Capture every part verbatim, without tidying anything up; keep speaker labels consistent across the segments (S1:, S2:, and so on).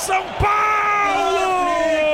S1: São Paulo!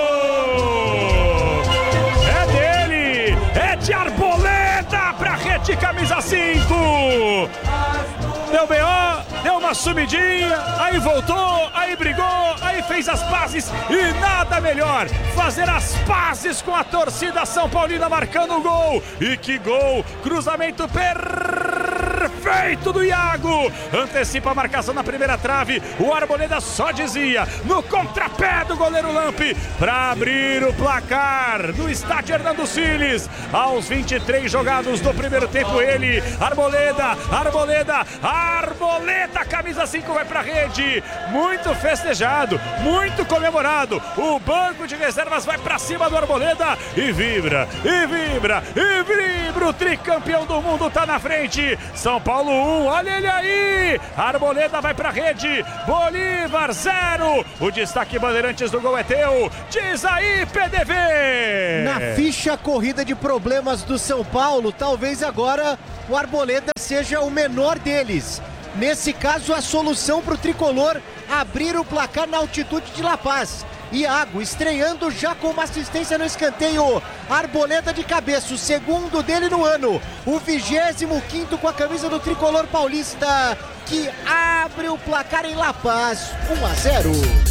S1: É dele! É de Arboleda pra rede, camisa cinco! Deu B O, deu uma sumidinha, aí voltou, aí brigou, aí fez as pazes e nada melhor fazer as pazes com a torcida São Paulina marcando o gol. E que gol! Cruzamento perfeito do Iago, antecipa a marcação na primeira trave, o Arboleda só dizia, no contrapé do goleiro Lampe, para abrir o placar no estádio Hernando Siles, aos vinte e três jogados do primeiro tempo, ele, Arboleda, Arboleda, Arboleda, camisa cinco vai para a rede, muito festejado, muito comemorado, o banco de reservas vai para cima do Arboleda e vibra, e vibra, e vibra, o tricampeão do mundo tá na frente, São Paulo um, olha ele aí, Arboleda vai pra rede, Bolívar zero, o destaque Bandeirantes do gol é teu, diz aí P D V.
S2: Na ficha corrida de problemas do São Paulo, talvez agora o Arboleda seja o menor deles. Nesse caso, a solução para o tricolor abrir o placar na altitude de La Paz. Iago estreando já com uma assistência no escanteio, Arboleda de cabeça, o segundo dele no ano, o vigésimo quinto com a camisa do tricolor paulista, que abre o placar em La Paz, um a zero.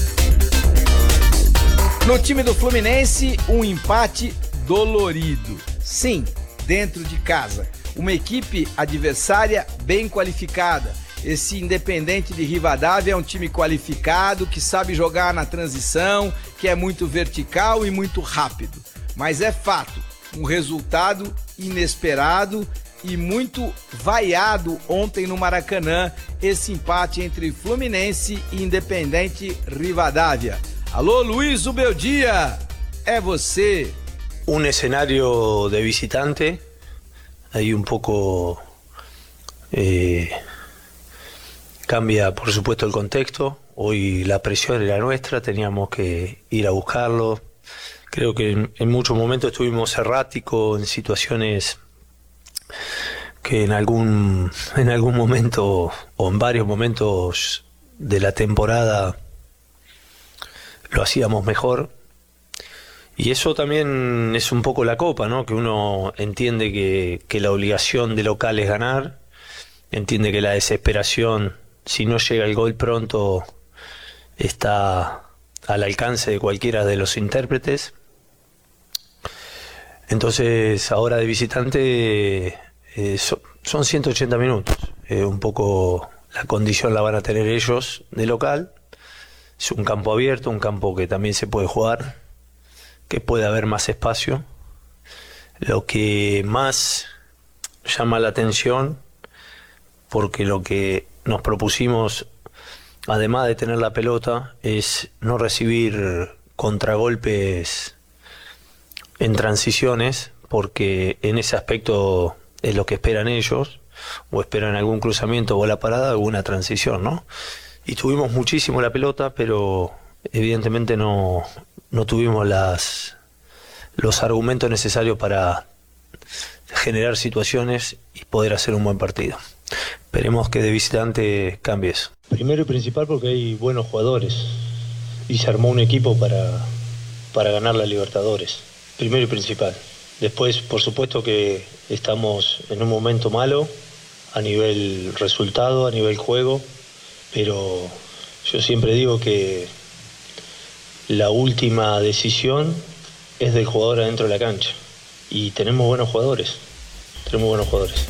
S3: No time do Fluminense, um empate dolorido. Sim, dentro de casa. Uma equipe adversária bem qualificada. Esse Independente de Rivadavia é um time qualificado, que sabe jogar na transição, que é muito vertical e muito rápido. Mas é fato, um resultado inesperado e muito vaiado ontem no Maracanã, esse empate entre Fluminense e Independente Rivadavia. Alô, Luiz Ubeldia, é você.
S4: Um escenario de visitante, aí um pouco... Eh... Cambia, por supuesto, el contexto. Hoy la presión era nuestra, teníamos que ir a buscarlo. Creo que en, en muchos momentos estuvimos erráticos en situaciones que en algún, en algún momento o en varios momentos de la temporada lo hacíamos mejor. Y eso también es un poco la Copa, ¿no? Que uno entiende que, que la obligación de local es ganar, entiende que la desesperación, si no llega el gol pronto, está al alcance de cualquiera de los intérpretes. Entonces, ahora de visitante eh, so, son ciento ochenta minutos. Eh, un poco la condición la van a tener ellos de local. Es un campo abierto, un campo que también se puede jugar, que puede haber más espacio. Lo que más llama la atención, porque lo que nos propusimos, además de tener la pelota, es no recibir contragolpes en transiciones, porque en ese aspecto es lo que esperan ellos, o esperan algún cruzamiento, bola parada, alguna transición, ¿no? Y tuvimos muchísimo la pelota, pero evidentemente no, no tuvimos las, los argumentos necesarios para generar situaciones y poder hacer un buen partido. Esperemos que de visitante cambie eso.
S5: Primero y principal porque hay buenos jugadores y se armó un equipo para, para ganar la Libertadores. Primero y principal. Después, por supuesto que estamos en un momento malo a nivel resultado, a nivel juego, pero yo siempre digo que la última decisión es del jugador adentro de la cancha. Y tenemos buenos jugadores, tenemos buenos jugadores.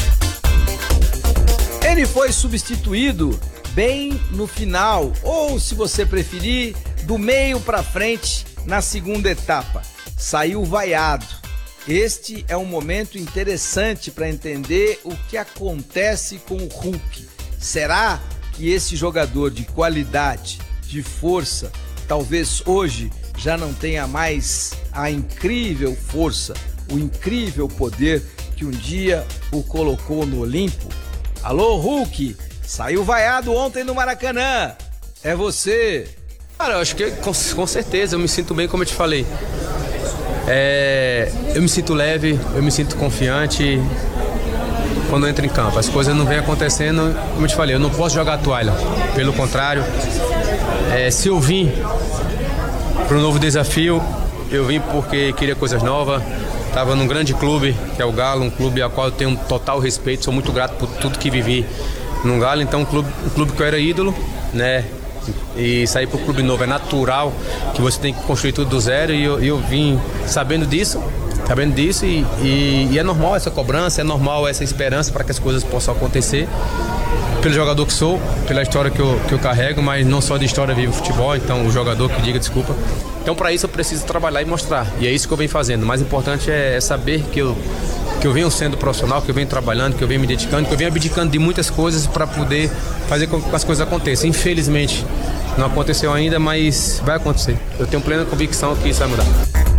S3: Ele foi substituído bem no final, ou se você preferir, do meio para frente na segunda etapa. Saiu vaiado. Este é um momento interessante para entender o que acontece com o Hulk. Será que esse jogador de qualidade, de força, talvez hoje já não tenha mais a incrível força, o incrível poder que um dia o colocou no Olimpo? Alô, Hulk, saiu vaiado ontem no Maracanã, é você.
S6: Cara, eu acho que com, com certeza, eu me sinto bem, como eu te falei. É, eu me sinto leve, eu me sinto confiante. quando eu entro em campo. As coisas não vêm acontecendo, como eu te falei, eu não posso jogar a toalha. Pelo contrário, é, se eu vim para um novo desafio, eu vim porque queria coisas novas. Estava num grande clube, que é o Galo, um clube ao qual eu tenho um total respeito, sou muito grato por tudo que vivi no Galo. Então, um clube, um clube que eu era ídolo, né? E sair para o clube novo é natural, que você tem que construir tudo do zero, e eu, eu vim sabendo disso, sabendo disso e, e, e é normal essa cobrança, é normal essa esperança para que as coisas possam acontecer, pelo jogador que sou, pela história que eu, que eu carrego, mas não só de história vive o futebol, então o jogador que diga desculpa. Então para isso eu preciso trabalhar e mostrar, e é isso que eu venho fazendo. O mais importante é, é saber que eu, que eu venho sendo profissional, que eu venho trabalhando, que eu venho me dedicando, que eu venho abdicando de muitas coisas para poder fazer com que as coisas aconteçam. Infelizmente não aconteceu ainda, mas vai acontecer. Eu tenho plena convicção que isso vai mudar.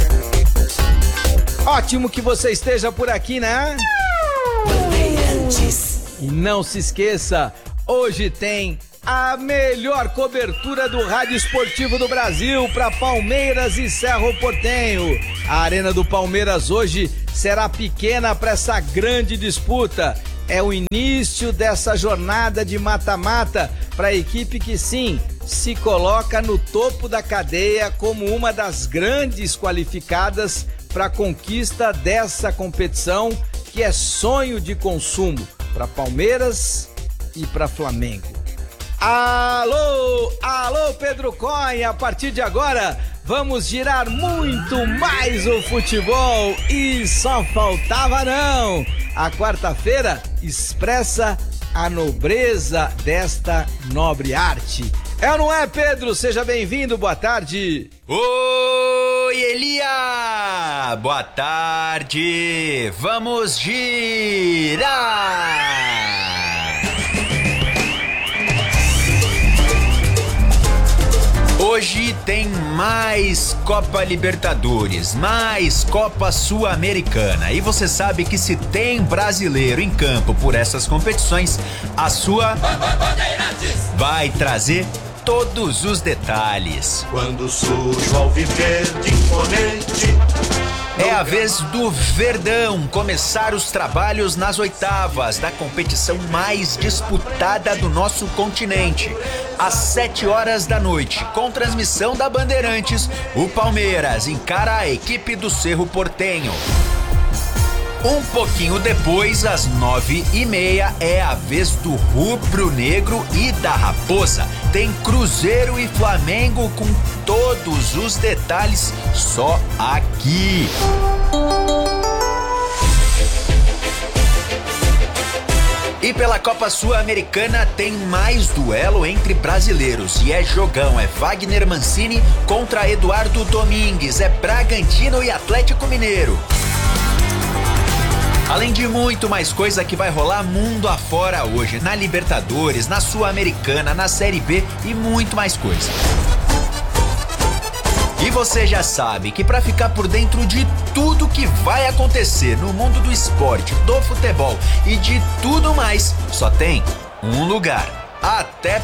S3: Ótimo que você esteja por aqui, né? E não se esqueça, hoje tem a melhor cobertura do rádio esportivo do Brasil para Palmeiras e Cerro Porteño. A Arena do Palmeiras hoje será pequena para essa grande disputa. É o início dessa jornada de mata-mata para a equipe que sim, se coloca no topo da cadeia como uma das grandes qualificadas para a conquista dessa competição, que é sonho de consumo para Palmeiras e para Flamengo. Alô, alô Pedro Cunha, a partir de agora vamos girar muito mais o futebol e só faltava não. A quarta-feira expressa a nobreza desta nobre arte. É ou não é, Pedro? Seja bem-vindo, boa tarde.
S7: Oi, Elia! Boa tarde! Vamos girar! Hoje tem mais Copa Libertadores, mais Copa Sul-Americana. E você sabe que se tem brasileiro em campo por essas competições, a sua vai trazer todos os detalhes.
S8: Quando surge o alviverde imponente,
S7: é a vez do Verdão começar os trabalhos nas oitavas da competição mais disputada do nosso continente. Às sete horas da noite, com transmissão da Bandeirantes, o Palmeiras encara a equipe do Cerro Porteño. Um pouquinho depois, às nove e meia, é a vez do Rubro-Negro e da Raposa. Tem Cruzeiro e Flamengo com todos os detalhes só aqui. E pela Copa Sul-Americana tem mais duelo entre brasileiros. E é jogão, é Wagner Mancini contra Eduardo Domingues. É Bragantino e Atlético Mineiro. Além de muito mais coisa que vai rolar mundo afora hoje, na Libertadores, na Sul-Americana, na Série B e muito mais coisa. E você já sabe que para ficar por dentro de tudo que vai acontecer no mundo do esporte, do futebol e de tudo mais, só tem um lugar. Até